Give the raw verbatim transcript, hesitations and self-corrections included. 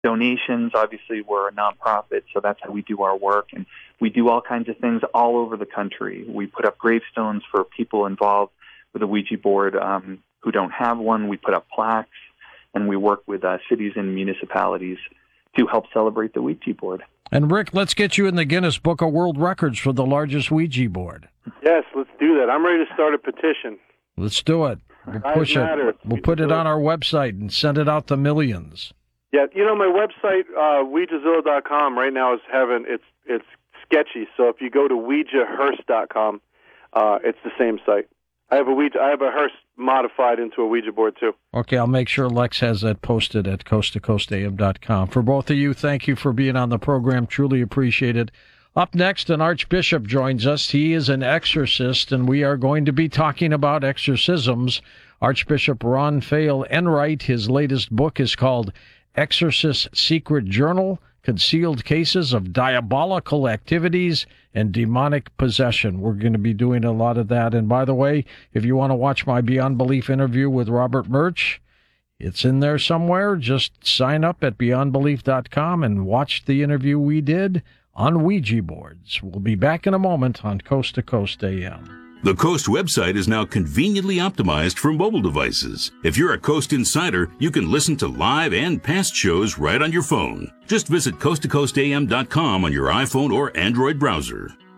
donations. Obviously, we're a nonprofit, so that's how we do our work. And we do all kinds of things all over the country. We put up gravestones for people involved with a Ouija board um, who don't have one. We put up plaques, and we work with uh, cities and municipalities to help celebrate the Ouija board. And Rick, let's get you in the Guinness Book of World Records for the largest Ouija board. Yes, let's do that. I'm ready to start a petition. Let's do it. We'll push it. We'll put it on our website and send it out to millions. Yeah, you know, my website, uh, Ouija Zilla dot com, right now is having, it's it's sketchy. So if you go to Ouija Hearst dot com, uh, it's the same site. I have a Ouija, I have a Hearst modified into a Ouija board, too. Okay, I'll make sure Lex has that posted at coast to coast a m dot com. For both of you, thank you for being on the program. Truly appreciate it. Up next, an archbishop joins us. He is an exorcist, and we are going to be talking about exorcisms. Archbishop Ron Fail Enright, his latest book is called Exorcist Secret Journal, Concealed Cases of Diabolical Activities and Demonic Possession. We're going to be doing a lot of that. And by the way, if you want to watch my Beyond Belief interview with Robert Murch, it's in there somewhere. Just sign up at beyond belief dot com and watch the interview we did on Ouija boards. We'll be back in a moment on Coast to Coast A M. The Coast website is now conveniently optimized for mobile devices. If you're a Coast insider, you can listen to live and past shows right on your phone. Just visit coast to coast a m dot com on your iPhone or Android browser.